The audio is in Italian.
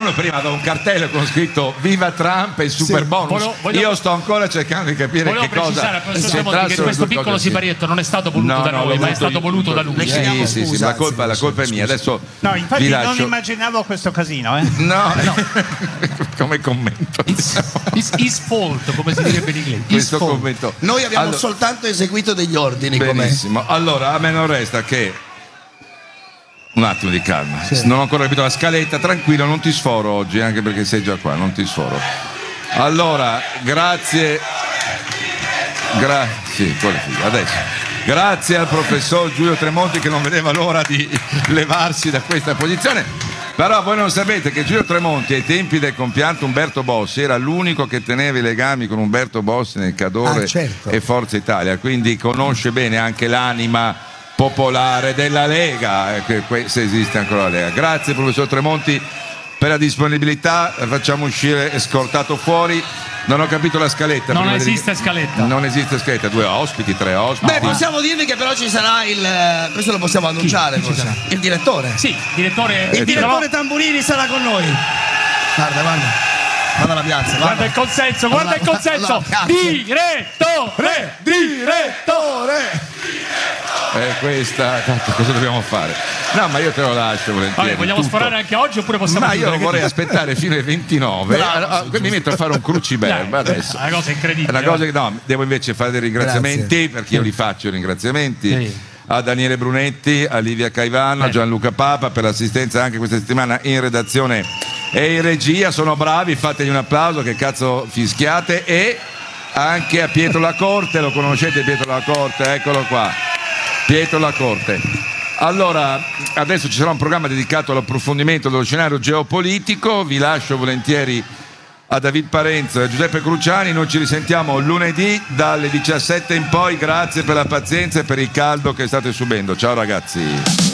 qualcuno prima aveva un cartello con scritto Viva Trump e il super bonus. Io sto ancora cercando di capire che cosa c'entrassero che questo piccolo siparietto non è stato voluto da noi, ma è stato voluto da lui. Sì, la colpa è mia. Adesso no, infatti vi lascio. Non immaginavo questo casino, No. Come commento. Is fault, come si direbbe in inglese. Questo commento. Noi abbiamo soltanto eseguito degli ordini. Benissimo. Allora, a me non resta che un attimo di calma. Non ho ancora capito la scaletta. Tranquillo, non ti sforo oggi, anche perché sei già qua, non ti sforo. Allora, grazie. Adesso. Grazie al professor Giulio Tremonti, che non vedeva l'ora di levarsi da questa posizione. Però voi non sapete che Giulio Tremonti ai tempi del compianto Umberto Bossi era l'unico che teneva i legami con Umberto Bossi nel Cadore e Forza Italia, quindi conosce bene anche l'anima popolare della Lega, se esiste ancora la Lega. Grazie professor Tremonti per la disponibilità, facciamo uscire scortato fuori. Non ho capito la scaletta. Non esiste scaletta. Non esiste scaletta, 2 ospiti, 3 ospiti. Beh, possiamo dirvi che però ci sarà questo lo possiamo annunciare forse. Il direttore. Sì, il direttore Tamburini sarà con noi. Guarda la piazza. Guarda il consenso, Direttore. Questa, cosa dobbiamo fare? No, ma io te lo lascio volentieri. Vogliamo sforare anche oggi oppure possiamo? Ma io vorrei aspettare fino ai 29. Mi metto a fare un cruciberba adesso. È una cosa incredibile. È una cosa che devo invece fare dei ringraziamenti, perché io li faccio i ringraziamenti. A Daniele Brunetti, a Livia Caivano, a Gianluca Papa per l'assistenza anche questa settimana in redazione e in regia. Sono bravi, fategli un applauso, che cazzo fischiate. E anche a Pietro Lacorte, lo conoscete Pietro Lacorte? Eccolo qua, Pietro Lacorte. Allora, adesso ci sarà un programma dedicato all'approfondimento dello scenario geopolitico. Vi lascio volentieri a David Parenzo e a Giuseppe Cruciani. Noi ci risentiamo lunedì dalle 17 in poi. Grazie per la pazienza e per il caldo che state subendo. Ciao ragazzi.